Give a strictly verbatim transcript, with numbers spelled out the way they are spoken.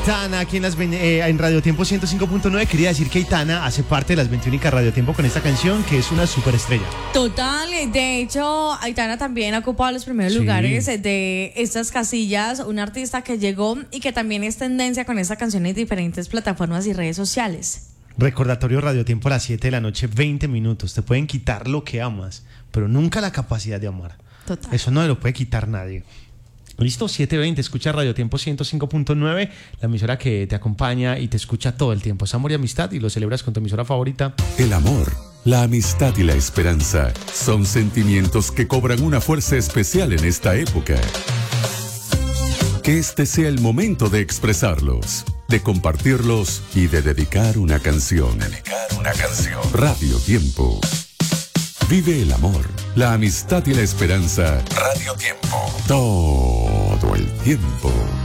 Aitana, aquí en, las, eh, en Radio Tiempo ciento cinco punto nueve. Quería decir que Aitana hace parte de las veintiuna Radio Tiempo con esta canción, que es una superestrella. Total, de hecho, Aitana también ha ocupado los primeros sí. lugares de estas casillas, un artista que llegó y que también es tendencia con esta canción en diferentes plataformas y redes sociales. Recordatorio Radio Tiempo a las siete de la noche, veinte minutos. Te pueden quitar lo que amas, pero nunca la capacidad de amar. Total. Eso no lo puede quitar nadie. Listo, siete veinte, escucha Radio Tiempo ciento cinco punto nueve, la emisora que te acompaña y te escucha todo el tiempo. Es amor y amistad y lo celebras con tu emisora favorita. El amor, la amistad y la esperanza son sentimientos que cobran una fuerza especial en esta época. Que este sea el momento de expresarlos, de compartirlos y de dedicar una canción. Dedicar una canción. Radio Tiempo. Vive el amor, la amistad y la esperanza. Radio Tiempo. Todo el tiempo.